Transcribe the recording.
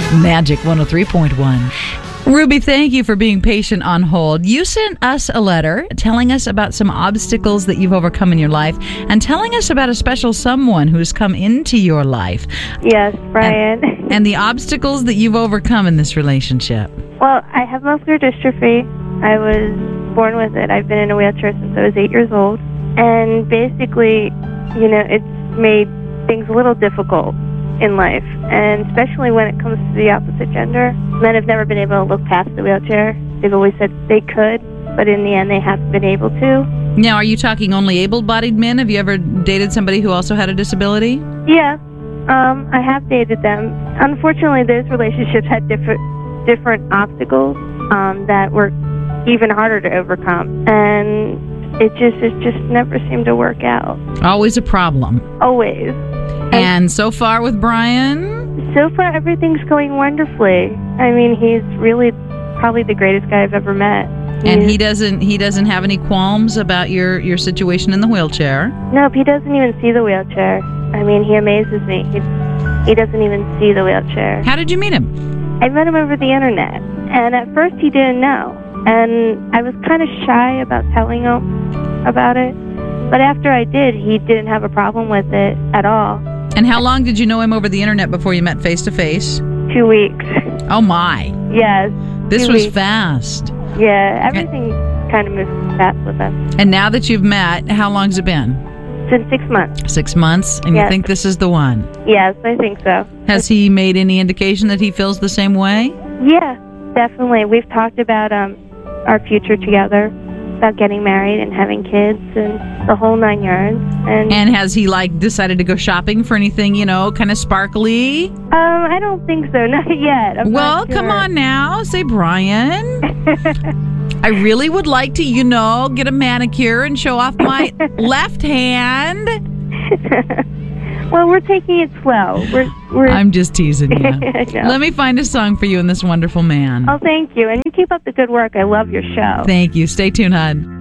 Magic 103.1. Ruby, thank you for being patient on hold. You sent us a letter telling us about some obstacles that you've overcome in your life and telling us about a special someone who's come into your life. Yes, Brian. And the obstacles that you've overcome in this relationship. Well, I have muscular dystrophy. I was born with it. I've been in a wheelchair since I was 8 years old. And basically, it's made things a little difficult in life, and especially when it comes to the opposite gender. Men have never been able to look past the wheelchair. They've always said they could, but in the end they haven't been able to. Now, are you talking only able-bodied men? Have you ever dated somebody who also had a disability? Yeah, I have dated them. Unfortunately, those relationships had different obstacles that were even harder to overcome, and it just never seemed to work out. Always a problem. Always. And so far with Brian? So far, everything's going wonderfully. I mean, he's really probably the greatest guy I've ever met. And he doesn't have any qualms about your situation in the wheelchair? Nope, he doesn't even see the wheelchair. I mean, he amazes me. He doesn't even see the wheelchair. How did you meet him? I met him over the internet, and at first he didn't know. And I was kind of shy about telling him about it. But after I did, he didn't have a problem with it at all. And how long did you know him over the internet before you met face-to-face? 2 weeks. Oh, my. Yes. This was fast. Yeah, everything kind of moves fast with us. And now that you've met, how long's it been? Since 6 months. 6 months? And you think this is the one? Yes, I think so. Has he made any indication that he feels the same way? Yeah, definitely. We've talked about our future together, about getting married and having kids and the whole 9 yards. And has he decided to go shopping for anything, kind of sparkly? I don't think so, not yet. Well, come on now, say Brian. I really would like to, get a manicure and show off my left hand. Well, we're taking it slow. I'm just teasing you. No. Let me find a song for you and this wonderful man. Oh, thank you. And you keep up the good work. I love your show. Thank you. Stay tuned, hon.